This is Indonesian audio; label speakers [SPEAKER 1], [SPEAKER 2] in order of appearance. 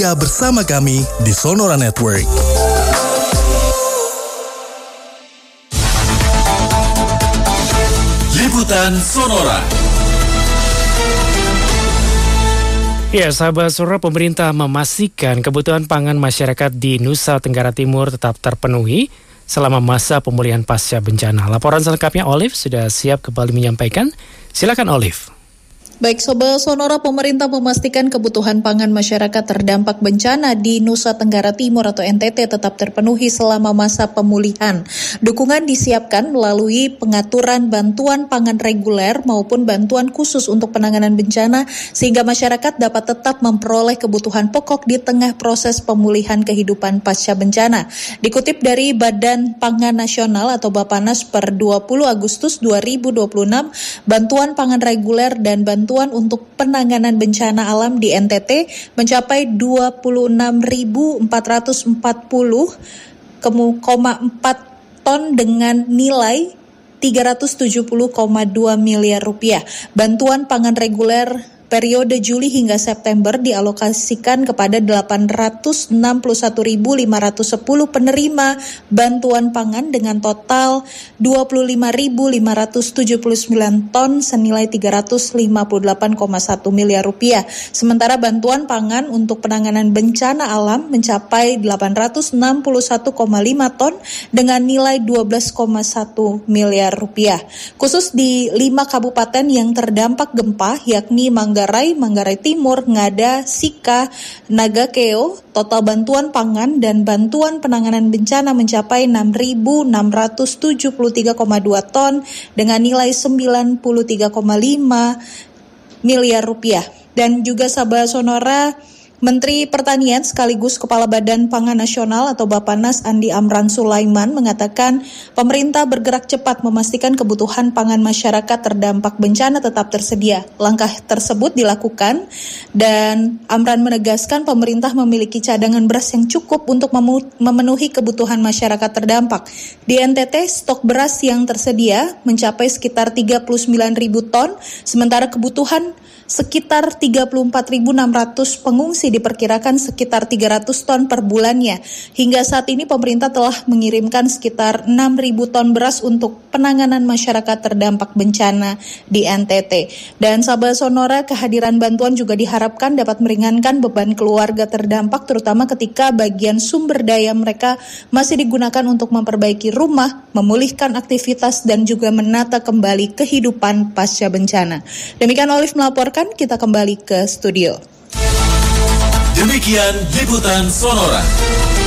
[SPEAKER 1] Ya, bersama kami di Sonora Network. Liputan Sonora.
[SPEAKER 2] Ya, sahabat Sonora, pemerintah memastikan kebutuhan pangan masyarakat di Nusa Tenggara Timur tetap terpenuhi selama masa pemulihan pasca bencana. Laporan selengkapnya Olive sudah siap kembali menyampaikan. Silakan Olive.
[SPEAKER 3] Baik, Sobat Sonora, pemerintah memastikan kebutuhan pangan masyarakat terdampak bencana di Nusa Tenggara Timur atau NTT tetap terpenuhi selama masa pemulihan. Dukungan disiapkan melalui pengaturan bantuan pangan reguler maupun bantuan khusus untuk penanganan bencana sehingga masyarakat dapat tetap memperoleh kebutuhan pokok di tengah proses pemulihan kehidupan pasca bencana. Dikutip dari Badan Pangan Nasional atau Bappenas per 20 Agustus 2026, bantuan pangan reguler dan bantuan untuk penanganan bencana alam di NTT mencapai 26.440,4 ton dengan nilai 370,2 miliar rupiah. Bantuan pangan reguler periode Juli hingga September dialokasikan kepada 861.510 penerima bantuan pangan dengan total 25.579 ton senilai 358,1 miliar rupiah. Sementara bantuan pangan untuk penanganan bencana alam mencapai 861,5 ton dengan nilai 12,1 miliar rupiah. Khusus di 5 kabupaten yang terdampak gempa yakni Manggarai Timur, Ngada, Sika, Nagakeo, total bantuan pangan dan bantuan penanganan bencana mencapai 6.673,2 ton dengan nilai 93,5 miliar rupiah. Dan juga sahabat Sonora, Menteri Pertanian sekaligus Kepala Badan Pangan Nasional atau Bappenas Andi Amran Sulaiman mengatakan pemerintah bergerak cepat memastikan kebutuhan pangan masyarakat terdampak bencana tetap tersedia. Langkah tersebut dilakukan dan Amran menegaskan pemerintah memiliki cadangan beras yang cukup untuk memenuhi kebutuhan masyarakat terdampak. Di NTT, stok beras yang tersedia mencapai sekitar 39.000 ton, sementara kebutuhan sekitar 34.600 pengungsi diperkirakan sekitar 300 ton per bulannya. Hingga saat ini pemerintah telah mengirimkan sekitar 6.000 ton beras untuk penanganan masyarakat terdampak bencana di NTT. Dan sahabat Sonora, kehadiran bantuan juga diharapkan dapat meringankan beban keluarga terdampak terutama ketika bagian sumber daya mereka masih digunakan untuk memperbaiki rumah, memulihkan aktivitas dan juga menata kembali kehidupan pasca bencana. Demikian Olive melaporkan. Kita kembali ke studio.
[SPEAKER 1] Demikian Liputan Sonora.